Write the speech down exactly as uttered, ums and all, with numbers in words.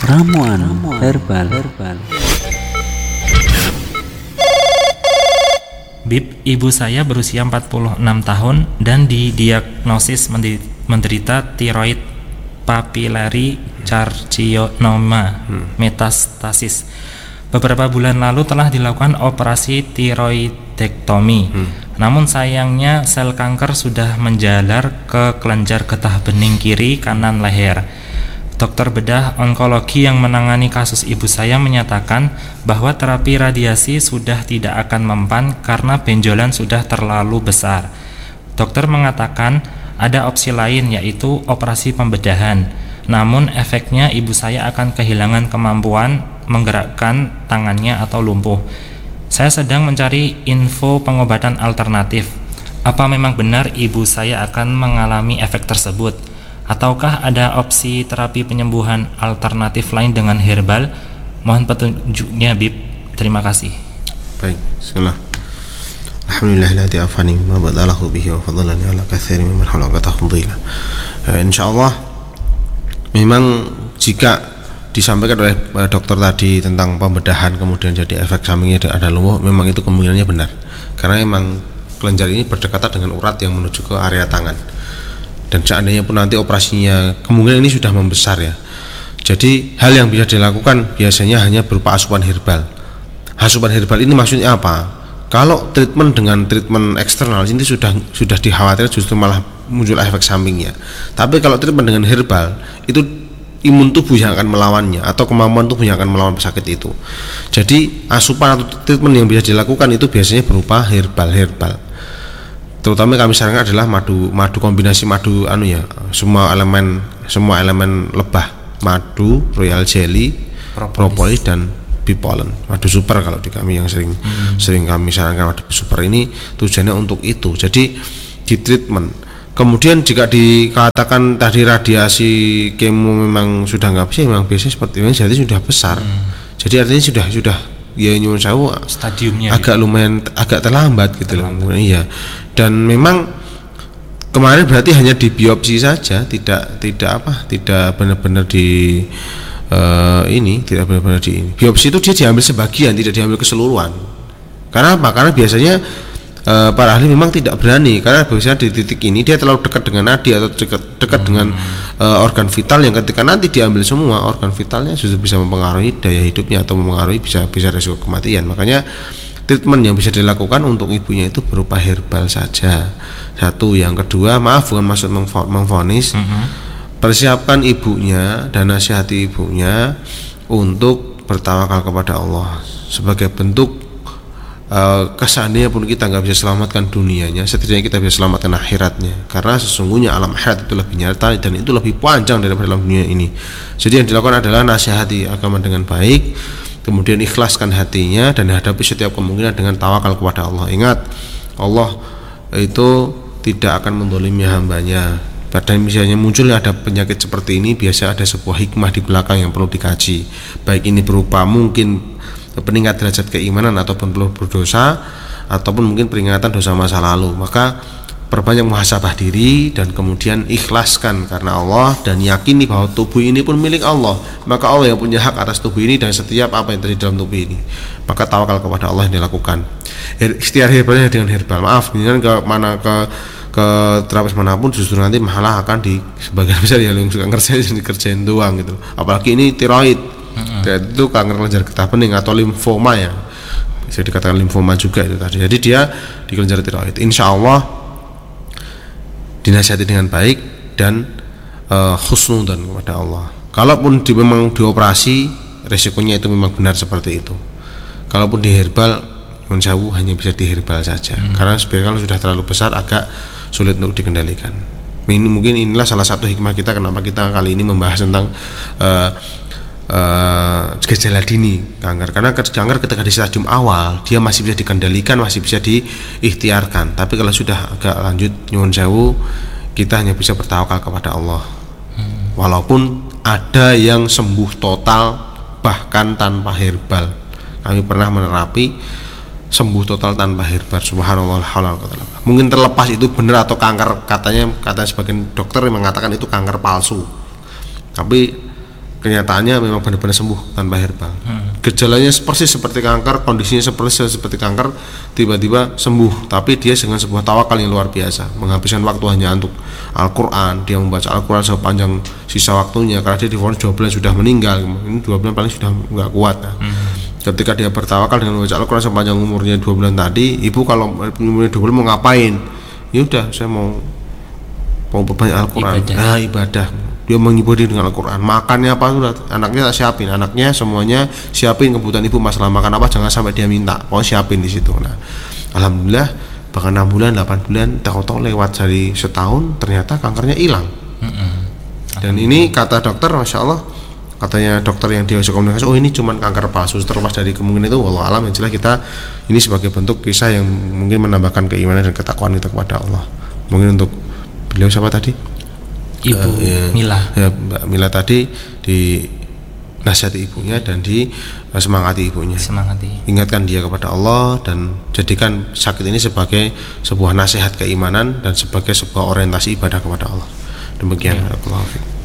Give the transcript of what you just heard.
Ramuan herbal. herbal. Bib, ibu saya berusia empat puluh enam tahun dan didiagnosis menderita tiroid papillary carcinoma metastasis. Beberapa bulan lalu telah dilakukan operasi tiroidektomi. Hmm. Namun sayangnya sel kanker sudah menjalar ke kelenjar getah bening kiri kanan leher. Dokter bedah onkologi yang menangani kasus ibu saya menyatakan bahwa terapi radiasi sudah tidak akan mempan karena benjolan sudah terlalu besar. Dokter mengatakan ada opsi lain, yaitu operasi pembedahan. Namun efeknya ibu saya akan kehilangan kemampuan menggerakkan tangannya atau lumpuh. Saya sedang mencari info pengobatan alternatif. Apa memang benar ibu saya akan mengalami efek tersebut? Ataukah ada opsi terapi penyembuhan alternatif lain dengan herbal? Mohon petunjuknya, Bib. Terima kasih. Baik, bismillah. Alhamdulillahilladzi afani ma badalahu bihi wa fadlani ala katsirin mimman khalaqata tafdila. Insyaallah memang jika disampaikan oleh dokter tadi tentang pembedahan kemudian jadi efek sampingnya ada lumpuh, memang itu kemungkinannya benar. Karena memang kelenjar ini berdekatan dengan urat yang menuju ke area tangan. Dan seandainya pun nanti operasinya kemungkinan ini sudah membesar ya. Jadi hal yang bisa dilakukan biasanya hanya berupa asupan herbal. Asupan herbal ini maksudnya apa? Kalau treatment dengan treatment eksternal ini sudah sudah dikhawatirkan justru malah muncul efek sampingnya. Tapi kalau treatment dengan herbal itu imun tubuh yang akan melawannya atau kemampuan tubuh yang akan melawan pesakit itu. Jadi asupan atau treatment yang bisa dilakukan itu biasanya berupa herbal-herbal. Terutama kami sarankan adalah madu madu kombinasi madu anu ya, semua elemen semua elemen lebah, madu, royal jelly, propolis, propolis dan bee pollen. Madu super kalau di kami yang sering hmm. sering kami sarankan madu super ini tujuannya untuk itu. Jadi di treatment. Kemudian jika dikatakan tadi radiasi kemo memang sudah nggak bisa, memang biasanya seperti ini jadi sudah besar. Hmm. Jadi artinya sudah sudah ya nyuwun sewu stadiumnya agak gitu. Lumayan agak terlambat gitu loh. Iya. Dan memang kemarin berarti hanya di biopsi saja, tidak tidak apa, tidak benar-benar di uh, ini, tidak benar-benar di ini. Biopsi itu dia diambil sebagian, tidak diambil keseluruhan. Karena apa? Karena biasanya uh, para ahli memang tidak berani, karena biasanya di titik ini dia terlalu dekat dengan nadi atau dekat dekat hmm. dengan uh, organ vital yang ketika nanti diambil semua organ vitalnya sudah bisa mempengaruhi daya hidupnya atau mempengaruhi bisa bisa risiko kematian. Makanya treatment yang bisa dilakukan untuk ibunya itu berupa herbal saja. Satu, yang kedua, maaf bukan maksud memvonis, mm-hmm. persiapkan ibunya dan nasihati ibunya untuk bertawakal kepada Allah sebagai bentuk uh, keseandainya pun kita nggak bisa selamatkan dunianya, setidaknya kita bisa selamatkan akhiratnya. Karena sesungguhnya alam akhirat itu lebih nyata dan itu lebih panjang daripada dalam dunia ini. Jadi yang dilakukan adalah nasihati agama dengan baik, kemudian ikhlaskan hatinya dan hadapi setiap kemungkinan dengan tawakal kepada Allah. Ingat, Allah itu tidak akan mendolimi hambanya. Pada misalnya munculnya ada penyakit seperti ini, biasa ada sebuah hikmah di belakang yang perlu dikaji. Baik ini berupa mungkin peningkat derajat keimanan ataupun perlu berdosa, ataupun mungkin peringatan dosa masa lalu. Maka perbanyak muhasabah diri dan kemudian ikhlaskan karena Allah dan yakini bahwa tubuh ini pun milik Allah. Maka Allah yang punya hak atas tubuh ini dan setiap apa yang terjadi dalam tubuh ini. Maka tawakal kepada Allah yang dilakukan. Ikhtiar herbalnya dengan herbal. Maaf, jangan ke mana ke ke terapis manapun justru nanti malah akan di sebagian besar ya yang suka ngerjain dikerjain doang gitu. Apalagi ini tiroid. Mm-hmm. Itu kanker kelenjar getah bening atau limfoma ya. Bisa dikatakan limfoma juga itu tadi. Jadi dia di kelenjar tiroid. Insya Allah dinasihati dengan baik dan uh, husnudzan kepada Allah. Kalaupun di, memang dioperasi, resikonya itu memang benar seperti itu. Kalaupun di herbal, menjauh hanya bisa di herbal saja. Hmm. Karena sebenarnya kalau sudah terlalu besar agak sulit untuk dikendalikan. Ini mungkin inilah salah satu hikmah kita kenapa kita kali ini membahas tentang uh, uh, gejala dini kanker. Karena kanker ketika di stadium awal dia masih bisa dikendalikan, masih bisa diikhtiarkan. Tapi kalau sudah agak lanjut nyuwun sewu, kita hanya bisa bertawakal kepada Allah. Hmm. Walaupun ada yang sembuh total bahkan tanpa herbal. Kami pernah menerapi sembuh total tanpa herbal, subhanallah. Mungkin terlepas itu benar atau kanker, katanya katanya sebagian dokter yang mengatakan itu kanker palsu. Tapi kenyataannya memang benar-benar sembuh tanpa herbal. Hmm. Gejalanya persis seperti kanker, kondisinya seperti seperti kanker, tiba-tiba sembuh. Tapi dia dengan sebuah tawakal yang luar biasa, menghabiskan waktu hanya untuk Al-Quran. Dia membaca Al-Quran sepanjang sisa waktunya, karena dia divonis dua bulan sudah meninggal. Ini dua bulan paling sudah nggak kuat. Nah. Hmm. Ketika dia bertawakal dengan membaca Al-Quran sepanjang umurnya dua bulan tadi, ibu kalau umurnya dua bulan mau ngapain? Ya udah, saya mau mau berbanyak Al-Quran, ibadah. Nah, ibadah. Dia menghibur diri dengan Al-Quran. Makannya apa sudah anaknya tak siapin, anaknya semuanya siapin kebutuhan ibu, masalah makan apa jangan sampai dia minta, mau siapin di situ. Nah, alhamdulillah bahkan enam bulan, delapan bulan, tahu-tahu lewat dari setahun ternyata kankernya hilang. Mm-hmm. Dan ini kata dokter, masya Allah, katanya dokter yang diajak komunikasi, oh ini cuma kanker palsu, terlepas dari kemungkinan itu, wallahu alam. Yang jelas kita ini sebagai bentuk kisah yang mungkin menambahkan keimanan dan ketakwaan kita kepada Allah. Mungkin untuk beliau siapa tadi? Ibu uh, ya, Mila. Ya, Mbak Mila tadi di nasihati ibunya dan di uh, semangati ibunya. Semangati. Ingatkan dia kepada Allah dan jadikan sakit ini sebagai sebuah nasihat keimanan dan sebagai sebuah orientasi ibadah kepada Allah. Demikian. Ya.